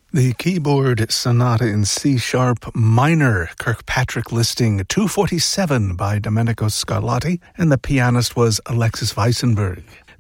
The keyboard sonata in C-sharp minor, Kirkpatrick listing 247 by Domenico Scarlatti, and the pianist was Alexis Weissenberg.